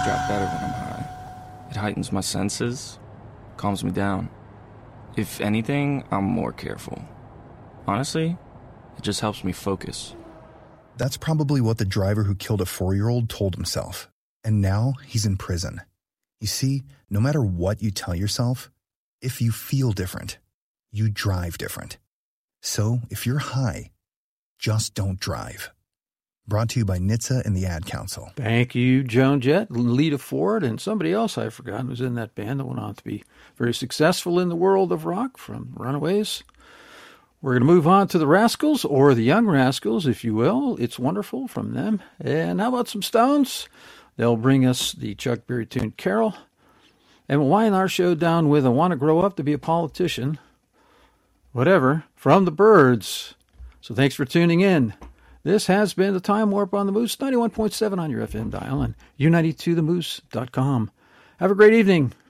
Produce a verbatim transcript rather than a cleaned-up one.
drop better when I'm high. It heightens my senses, calms me down. If anything, I'm more careful. Honestly, it just helps me focus. That's probably what the driver who killed a four-year-old told himself. And now he's in prison. You see, no matter what you tell yourself, if you feel different, you drive different. So if you're high, just don't drive. Brought to you by N H T S A and the Ad Council. Thank you, Joan Jett, Lita Ford, and somebody else I've forgotten was in that band that went on to be very successful in the world of rock, from Runaways. We're going to move on to the Rascals, or the Young Rascals, if you will. It's Wonderful from them. And how about some Stones? They'll bring us the Chuck Berry tune Carol. And we'll wind our show down with I Want to Grow Up to Be a Politician. Whatever, from the Byrds. So thanks for tuning in. This has been the Time Warp on the Moose, ninety-one point seven on your F M dial, and U ninety-two the moose dot com. Have a great evening.